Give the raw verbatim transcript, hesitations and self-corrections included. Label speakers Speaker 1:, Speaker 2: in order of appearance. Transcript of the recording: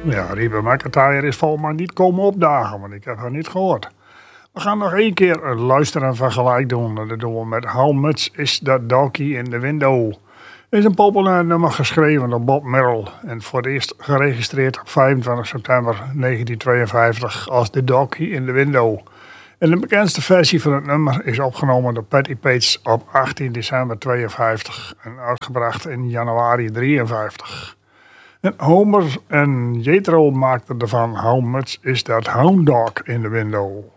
Speaker 1: Ja, Reba McEntire is volgens mij niet komen opdagen, want ik heb haar niet gehoord. We gaan nog één keer een luisteren en vergelijk doen. Dat doen we met How Much Is That Doggy in the Window. Het is een populair nummer geschreven door Bob Merrill en voor het eerst geregistreerd op vijfentwintig september negentien tweeënvijftig als The Doggy in the Window. En de bekendste versie van het nummer is opgenomen door Patti Page op achttien december tweeënvijftig en uitgebracht in januari drieënvijftig. En Homer en Jethro maakten ervan How Much Is That Hound Dog in the Window.